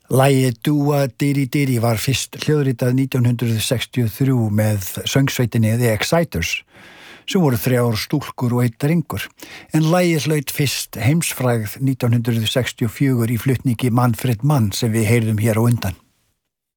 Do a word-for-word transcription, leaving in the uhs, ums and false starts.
Lagið Dúa Diri Diri var fyrst hljóðritað nítján hundruð sextíu og þrjú með söngsveitinni The Exciters, sem voru þrjár stúlkur og einn drengur, en lagið hlaut fyrst heimsfrægð nítján hundruð sextíu og fjögur í flutningi Manfred Mann sem við heyrðum hér á undan.